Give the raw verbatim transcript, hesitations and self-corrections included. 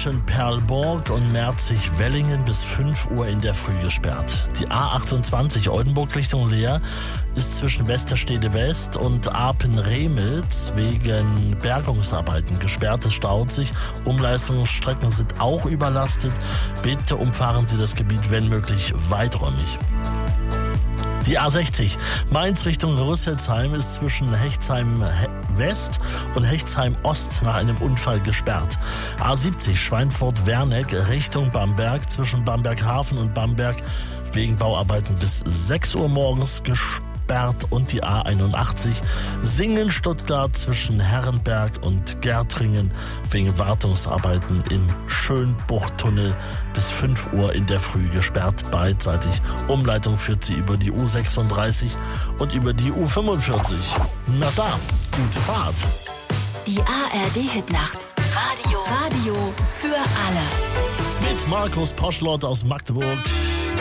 München-Perlborg und Merzig-Wellingen bis fünf Uhr in der Früh gesperrt. Die A achtundzwanzig Oldenburg Richtung Leer ist zwischen Westerstede West und Apen-Remitz wegen Bergungsarbeiten gesperrt. Es staut sich. Umleitungsstrecken sind auch überlastet. Bitte umfahren Sie das Gebiet, wenn möglich, weiträumig. Die A sechzig Mainz Richtung Rüsselsheim ist zwischen Hechtsheim West und Hechtsheim Ost nach einem Unfall gesperrt. A siebzig Schweinfurt-Werneck Richtung Bamberg zwischen Bamberg Hafen und Bamberg wegen Bauarbeiten bis sechs Uhr morgens gesperrt. Und die A einundachtzig Singen-Stuttgart zwischen Herrenberg und Gärtringen wegen Wartungsarbeiten im Schönbuchttunnel bis fünf Uhr in der Früh gesperrt. Beidseitig. Umleitung führt sie über die U sechsunddreißig und über die U fünfundvierzig. Na da, gute Fahrt. Die A R D-Hitnacht. Radio. Radio für alle. Mit Markus Poschlott aus Magdeburg.